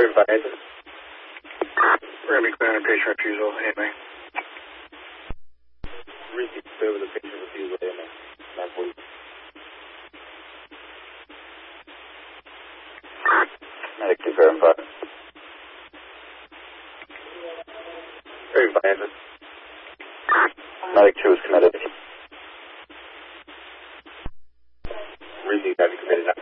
Advance. We're going to be clearing a patient refusal, AMA. Receive clear with a patient refusal, AMA. 940. Medic 2 verify. Verify, answer. Medic 2 is committed. Receive, have you committed?